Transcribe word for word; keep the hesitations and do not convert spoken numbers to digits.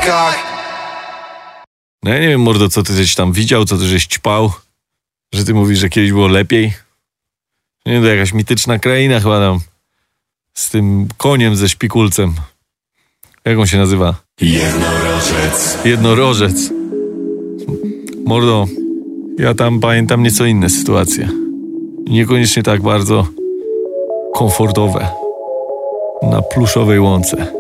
bajkach. No ja nie wiem, mordo, co ty żeś tam widział, co ty żeś ćpał, że ty mówisz, że kiedyś było lepiej. Nie wiem, to jakaś mityczna kraina chyba tam z tym koniem ze szpikulcem. Jak on się nazywa? Jednorożec. Jednorożec. Mordo, ja tam pamiętam nieco inne sytuacje. Niekoniecznie tak bardzo komfortowe. Na pluszowej łące.